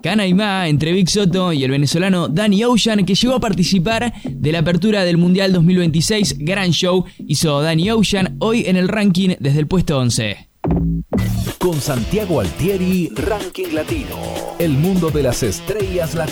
Canaima entre Big Soto y el venezolano Danny Ocean, que llegó a participar de la apertura del Mundial 2026. Gran show hizo Danny Ocean hoy en el ranking desde el puesto 11. Con Santiago Altieri, Ranking Latino. El mundo de las estrellas latinas.